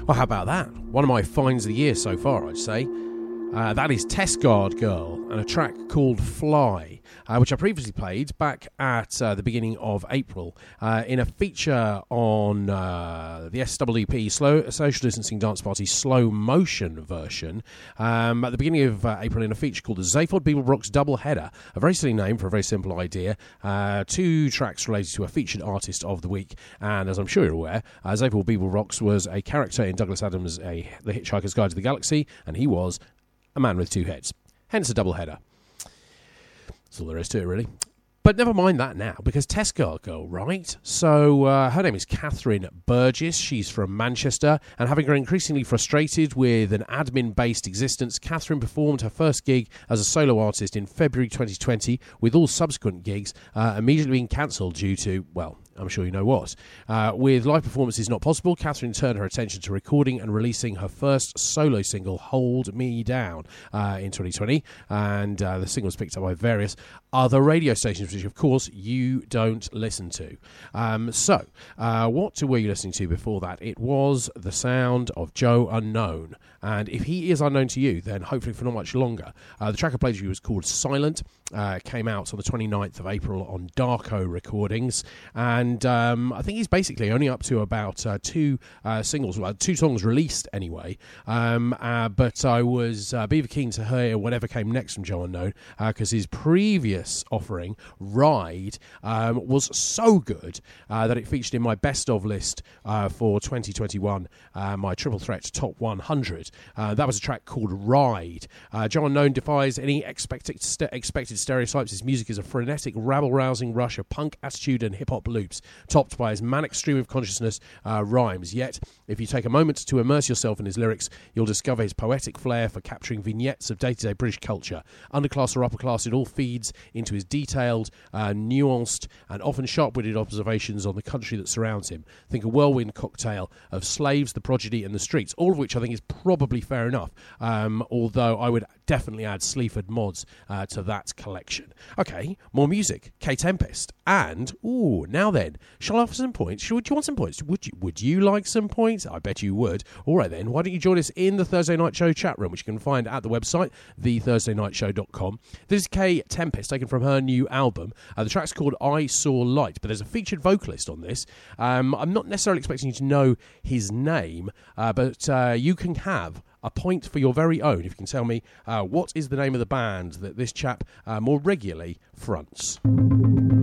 Well, how about that? One of my finds of the year so far, I'd say. That is Testguard Girl and a track called Fly, which I previously played back at the beginning of April in a feature on the SWP Social Distancing Dance Party slow motion version at the beginning of April in a feature called the Zaphod Beeblebrox Double Header, a very silly name for a very simple idea. 2 tracks related to a featured artist of the week, and as I'm sure you're aware, Zaphod Beeblebrox was a character in Douglas Adams' The Hitchhiker's Guide to the Galaxy, and he was a man with 2 heads. Hence a double header. That's all there is to it, really. But never mind that now, because Testguard Girl, right? So her name is Catherine Burgess. She's from Manchester, and having grown increasingly frustrated with an admin-based existence, Catherine performed her first gig as a solo artist in February 2020, with all subsequent gigs immediately being cancelled due to, well, I'm sure you know what. With live performances not possible, Catherine turned her attention to recording and releasing her first solo single, Hold Me Down, in 2020. And the single was picked up by various other radio stations, which, of course, you don't listen to. What were you listening to before that? It was the sound of Joe Unknown. And if he is unknown to you, then hopefully for not much longer. The track I played to you was called Silent. Came out on the 29th of April on Darko Recordings. And I think he's basically only up to about 2 singles, well, 2 songs released anyway. But I was beaver keen to hear whatever came next from Joe Unknown, because his previous offering, Ride, was so good that it featured in my best of list for 2021, my Triple Threat Top 100. That was a track called Ride. Joe Unknown defies any expected stereotypes. His music is a frenetic, rabble-rousing rush of punk attitude and hip-hop loops, topped by his manic stream of consciousness rhymes. Yet, if you take a moment to immerse yourself in his lyrics, you'll discover his poetic flair for capturing vignettes of day-to-day British culture. Underclass or upper class, it all feeds into his detailed, nuanced, and often sharp-witted observations on the country that surrounds him. Think a whirlwind cocktail of slaves, the prodigy, and the streets, all of which I think is probably fair enough, although I would definitely add Sleaford Mods to that collection. Okay, more music. K Tempest. And, now then, shall I offer some points? Would you want some points? Would you like some points? I bet you would. All right then, why don't you join us in the Thursday Night Show chat room, which you can find at the website, thethursdaynightshow.com. This is K Tempest, taken from her new album. The track's called I Saw Light, but there's a featured vocalist on this. I'm not necessarily expecting you to know his name, but you can have a point for your very own if you can tell me what is the name of the band that this chap more regularly fronts.